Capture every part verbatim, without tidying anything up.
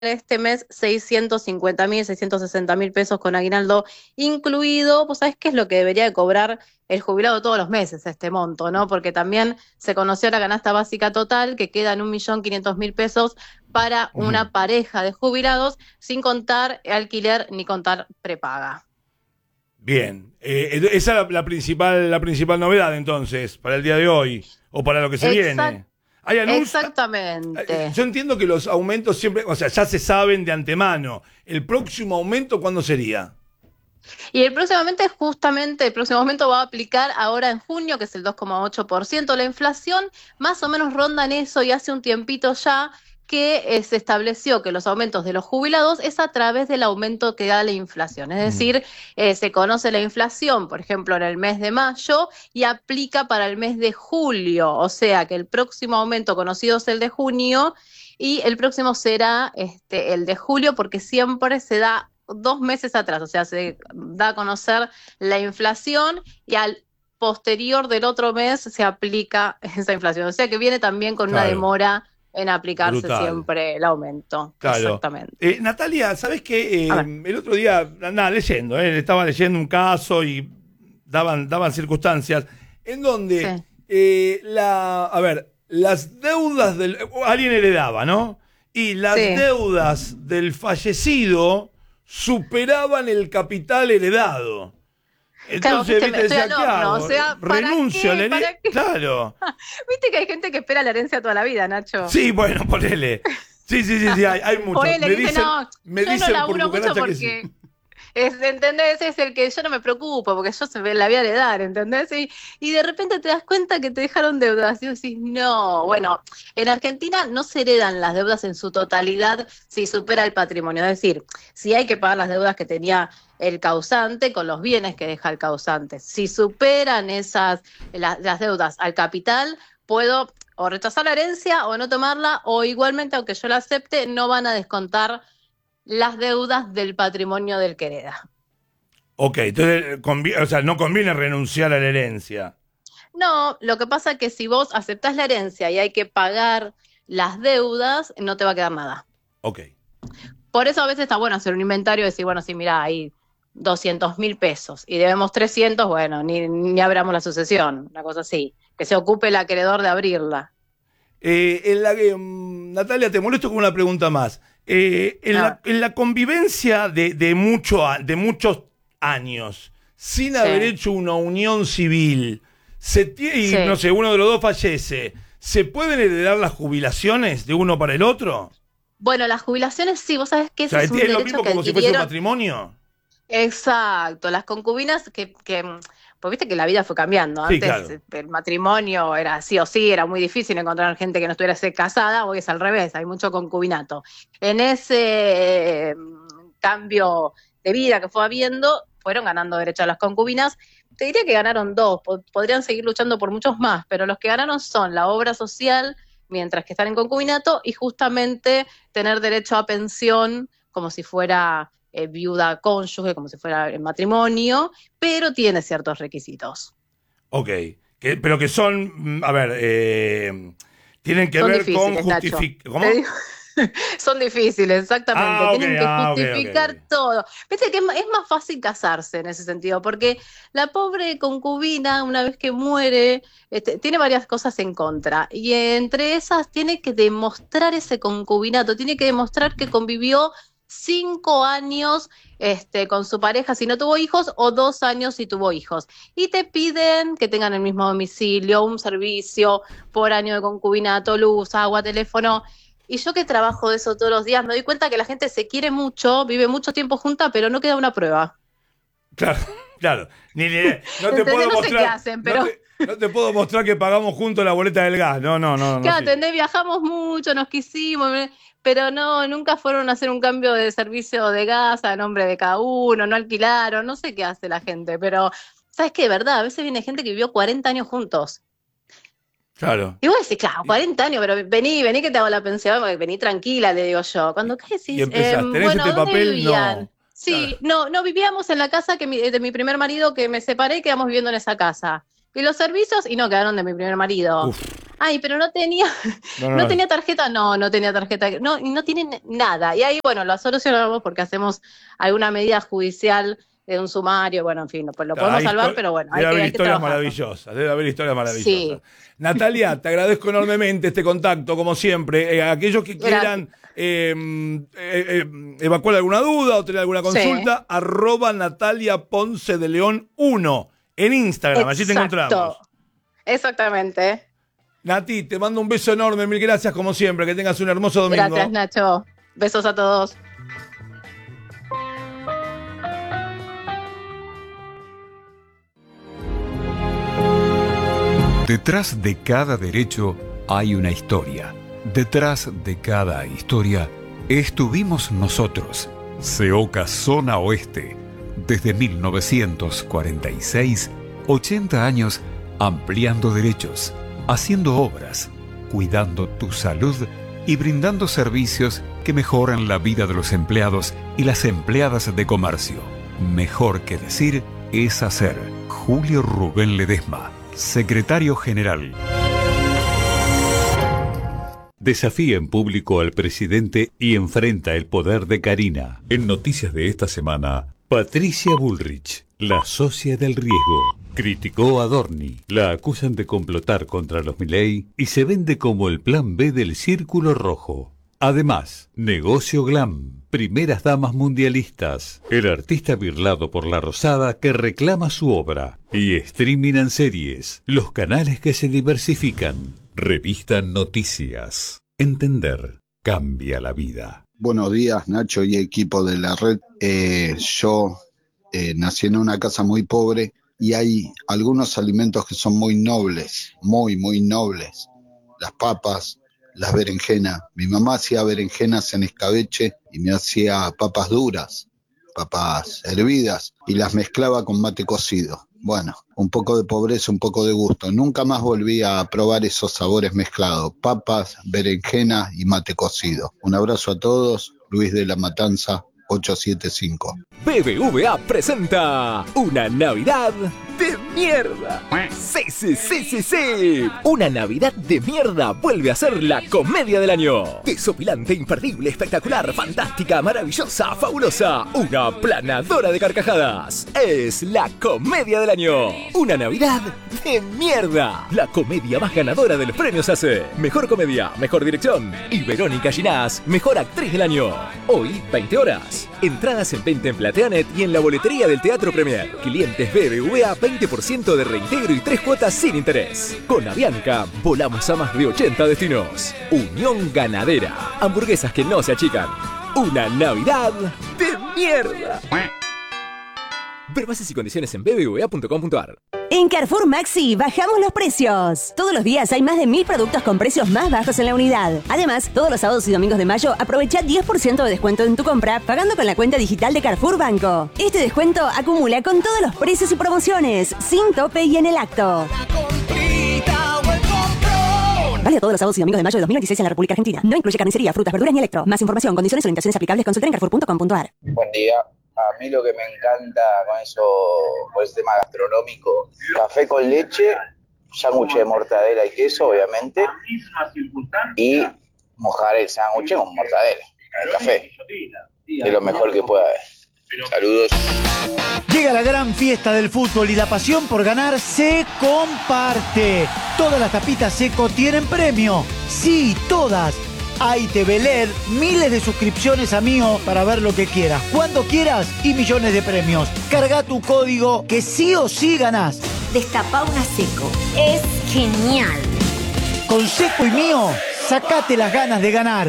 este mes seiscientos cincuenta mil, seiscientos sesenta mil pesos con aguinaldo incluido. Vos sabés qué es lo que debería de cobrar el jubilado todos los meses, este monto, ¿no? Porque también se conoció la canasta básica total, que queda en un millón quinientos mil pesos para Ujú. una pareja de jubilados, sin contar alquiler ni contar prepaga. Bien, eh, esa es la, la principal, la principal novedad entonces, para el día de hoy, o para lo que se Exact viene. Hay anuncios. exactamente. Yo entiendo que los aumentos siempre, o sea, ya se saben de antemano. ¿El próximo aumento cuándo sería? Y el próximamente, justamente, el próximo aumento va a aplicar ahora en junio, que es el dos coma ocho por ciento. La inflación más o menos ronda en eso y hace un tiempito ya que eh, se estableció que los aumentos de los jubilados es a través del aumento que da la inflación. Es Mm. decir, eh, se conoce la inflación, por ejemplo, en el mes de mayo y aplica para el mes de julio. O sea que el próximo aumento conocido es el de junio y el próximo será este, el de julio, porque siempre se da dos meses atrás, o sea, se da a conocer la inflación y al posterior del otro mes se aplica esa inflación. O sea que viene también con una Claro, demora en aplicarse brutal. siempre el aumento. Claro. Exactamente. Eh, Natalia, ¿sabés qué? A Eh, ver, el otro día, nada, leyendo, eh, estaba leyendo un caso y daban, daban circunstancias en donde, sí. eh, la, a ver, las deudas del. Alguien heredaba, ¿no? Y las Sí. deudas del fallecido superaban el capital heredado. Claro, Entonces, viste, viste, me- estoy decía, al ¿qué horno, o hago? sea, ¿para Renuncio a la qué? herencia. ¿Para qué? Claro. Viste que hay gente que espera la herencia toda la vida, Nacho. Sí, bueno, ponele. Sí, sí, sí, sí, hay, hay O muchos. él le Me dice, dicen, no, me yo no dicen por laburo mucho cucaracha que sí. porque es, ¿entendés? Es el que yo no me preocupo porque yo se me la voy a heredar, ¿entendés? Y, y de repente te das cuenta que te dejaron deudas y vos decís, no, bueno, en Argentina no se heredan las deudas en su totalidad si supera el patrimonio. Es decir, si hay que pagar las deudas que tenía el causante con los bienes que deja el causante. Si superan esas, la- las deudas al capital, puedo o rechazar la herencia o no tomarla, o igualmente, aunque yo la acepte, no van a descontar las deudas del patrimonio del que hereda. Ok, entonces, convi- o sea, no conviene renunciar a la herencia. No, lo que pasa es que si vos aceptás la herencia y hay que pagar las deudas, no te va a quedar nada. Ok. Por eso a veces está bueno hacer un inventario y decir, bueno, sí, mira, hay doscientos mil pesos y debemos trescientos, bueno, ni, ni abramos la sucesión, una cosa así, que se ocupe el acreedor de abrirla. Eh, en la que, mm, Natalia, te molesto con una pregunta más. Eh, en, A la, ver, en la convivencia de, de, mucho, a- de muchos años, sin sí, haber hecho una unión civil, se tie- y no sí. sé, uno de los dos fallece, ¿se pueden heredar las jubilaciones de uno para el otro? O Bueno, las jubilaciones sí, vos sabés que ese sea, es un ¿es lo derecho mismo que como si fuese un adquirieron. matrimonio? Exacto, las concubinas que, que, pues viste que la vida fue cambiando. Sí, Antes claro. eh, el matrimonio era sí o sí, era muy difícil encontrar gente que no estuviera casada, hoy es al revés, hay mucho concubinato. En ese eh, cambio de vida que fue habiendo, fueron ganando derecho a las concubinas. Te diría que ganaron dos, po- podrían seguir luchando por muchos más, pero los que ganaron son la obra social, mientras que están en concubinato, y justamente tener derecho a pensión como si fuera eh, viuda cónyuge, como si fuera el matrimonio, pero tiene ciertos requisitos. Ok. Que, pero que son, mm, a ver, eh, tienen que Son ver con difíciles, Nacho. justificar. Te ¿Cómo? digo, son difíciles, exactamente. Ah, ok, Tienen que ah, ok, ok, justificar ok. todo. Viste que es, ma- es más fácil casarse en ese sentido, porque la pobre concubina, una vez que muere, este, tiene varias cosas en contra. Y entre esas tiene que demostrar ese concubinato, tiene que demostrar que convivió cinco años este, con su pareja si no tuvo hijos, o dos años si tuvo hijos. Y te piden que tengan el mismo domicilio, un servicio por año de concubinato, luz, agua, teléfono. Y yo que trabajo de eso todos los días, me doy cuenta que la gente se quiere mucho, vive mucho tiempo junta, pero no queda una prueba. Claro, claro. Ni, ni- no te ¿Entendés? puedo No sé qué mostrar, hacen, no pero te, no te puedo mostrar que pagamos juntos la boleta del gas. No, no, no, no claro, sirve. ¿entendés? Viajamos mucho, nos quisimos, pero no, nunca fueron a hacer un cambio de servicio de gas a nombre de cada uno, no alquilaron, no sé qué hace la gente, pero ¿sabes qué? De verdad, a veces viene gente que vivió cuarenta años juntos. Claro. Y vos decís, claro, Y, cuarenta años, pero vení, vení que te hago la pensión, vení tranquila, le digo yo. Cuando qué y decís, eh, empezás, ¿tenés bueno, este ¿dónde papel? vivían? No. Claro. Sí, no, no vivíamos en la casa que mi- de mi primer marido, que me separé y quedamos viviendo en esa casa. Y los servicios, y no, quedaron de mi primer marido. Uf. Ay, pero no tenía, No, no, no no. tenía tarjeta, no, no tenía tarjeta, no, y no tienen nada. Y ahí, bueno, lo solucionamos porque hacemos alguna medida judicial de un sumario, bueno, en fin, lo, lo podemos Hay salvar, histo- pero bueno, hay Debe que, haber hay que historias trabajarlo. maravillosas, debe haber historias maravillosas. Sí. Natalia, te agradezco enormemente este contacto, como siempre. Eh, aquellos que Gracias. quieran eh, eh, eh, evacuar alguna duda o tener alguna consulta, Sí. arroba Natalia Ponce de León uno en Instagram, allí te Exacto. encontramos. Exactamente. Nati, te mando un beso enorme, mil gracias como siempre, que tengas un hermoso domingo. Gracias, Nacho. Besos a todos. Detrás de cada derecho hay una historia. Detrás de cada historia estuvimos nosotros. Seoca Zona Oeste. Desde mil novecientos cuarenta y seis, ochenta años ampliando derechos, haciendo obras, cuidando tu salud y brindando servicios que mejoran la vida de los empleados y las empleadas de comercio. Mejor que decir es hacer. Julio Rubén Ledesma, Secretario General. Desafía en público al presidente y enfrenta el poder de Karina. En noticias de esta semana, Patricia Bullrich, la socia del riesgo, criticó a Dorni. La acusan de complotar contra los Milei y se vende como el plan B del Círculo Rojo. Además, Negocio Glam, primeras damas mundialistas, el artista birlado por La Rosada que reclama su obra, y streaming en series, los canales que se diversifican. Revista Noticias. Entender cambia la vida. Buenos días, Nacho y equipo de la red. Eh, yo eh, nací en una casa muy pobre y hay algunos alimentos que son muy nobles, muy, muy nobles. Las papas, las berenjenas. Mi mamá hacía berenjenas en escabeche y me hacía papas duras, papas hervidas, y las mezclaba con mate cocido. Bueno, un poco de pobreza, un poco de gusto. Nunca más volví a probar esos sabores mezclados, papas, berenjena y mate cocido. Un abrazo a todos, Luis de la Matanza, ocho siete cinco. B B V A presenta una Navidad de mierda. Sí, sí, sí, sí, sí. Una Navidad de mierda vuelve a ser la comedia del año. Desopilante, imperdible, espectacular, fantástica, maravillosa, fabulosa. Una planadora de carcajadas. Es la comedia del año. Una Navidad de mierda. La comedia más ganadora de los premios A C E. Mejor comedia, mejor dirección. Y Verónica Ginás, mejor actriz del año. Hoy, veinte horas. Entradas en venta en Plateanet y en la boletería del Teatro Premier. Clientes B B V A, veinte por ciento de reintegro y tres cuotas sin interés. Con Avianca, volamos a más de ochenta destinos. Unión Ganadera. Hamburguesas que no se achican. Una Navidad de mierda. Ver bases y condiciones en b b v a punto com punto a r. En Carrefour Maxi bajamos los precios. Todos los días hay más de mil productos con precios más bajos en la unidad. Además, todos los sábados y domingos de mayo aprovecha diez por ciento de descuento en tu compra pagando con la cuenta digital de Carrefour Banco. Este descuento acumula con todos los precios y promociones, sin tope y en el acto. Válido todos los sábados y domingos de mayo de dos mil veintiséis en la República Argentina. No incluye carnicería, frutas, verduras ni electro. Más información, condiciones y orientaciones aplicables consulta en carrefour punto com punto a r. Buen día. A mí lo que me encanta con eso, con ese tema gastronómico, café con leche, sándwich de mortadela y queso, obviamente, y mojar el sándwich con mortadela, en el café. Es lo mejor que pueda haber. Saludos. Llega la gran fiesta del fútbol y la pasión por ganar se comparte. Todas las tapitas Seco tienen premio. Sí, todas. Hay T V L E D, miles de suscripciones a Mío para ver lo que quieras, cuando quieras y millones de premios. Carga tu código que sí o sí ganás. Destapá una Seco. Es genial. Con Seco y Mío, sacate las ganas de ganar.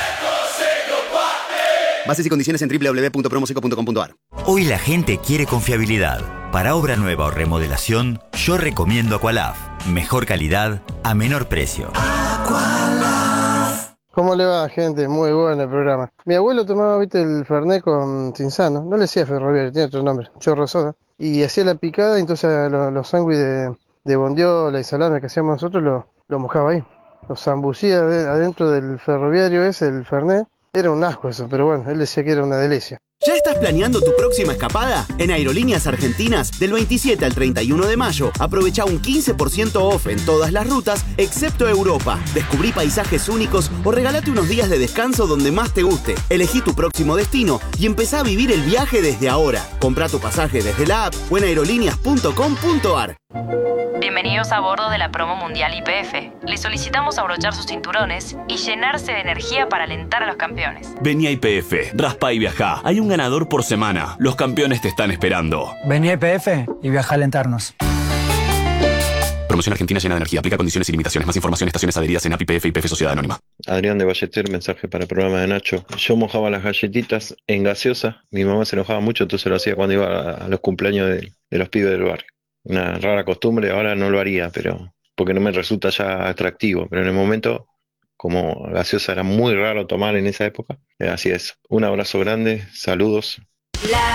Bases y condiciones en doble u doble u doble u punto promoseco punto com punto a r. Hoy la gente quiere confiabilidad. Para obra nueva o remodelación, yo recomiendo Aqualaf. Mejor calidad a menor precio. ¿Cómo le va, gente? Muy bueno el programa. Mi abuelo tomaba, viste, el Fernet con Cinzano. No le decía ferroviario, tiene otro nombre, chorro soda. Y hacía la picada, y entonces los, los sándwiches de, de bondiola y salame que hacíamos nosotros lo, lo mojaba ahí. Los zambucía adentro del ferroviario ese, el Fernet, Era un asco eso, pero bueno, él decía que era una delicia. ¿Ya estás planeando tu próxima escapada? En Aerolíneas Argentinas, del veintisiete al treinta y uno de mayo, aprovecha un quince por ciento off en todas las rutas, excepto Europa. Descubrí paisajes únicos o regalate unos días de descanso donde más te guste. Elegí tu próximo destino y empezá a vivir el viaje desde ahora. Comprá tu pasaje desde la app o en aerolíneas punto com punto ar. Bienvenidos a bordo de la promo mundial Y P F. Les solicitamos abrochar sus cinturones y llenarse de energía para alentar a los campeones. Vení a Y P F, raspa y viajá. Hay un ganador por semana. Los campeones te están esperando. Vení a Y P F y viajá a alentarnos. Promoción argentina llena de energía. Aplica condiciones y limitaciones. Más información, estaciones adheridas en A P I P F y P F Sociedad Anónima. Adrián de Balleter, mensaje para el programa de Nacho. Yo mojaba las galletitas en gaseosa. Mi mamá se enojaba mucho, entonces lo hacía cuando iba a los cumpleaños de, de los pibes del barrio. Una rara costumbre, ahora no lo haría, pero porque no me resulta ya atractivo. Pero en el momento, como gaseosa era muy raro tomar en esa época, así es. Un abrazo grande, saludos.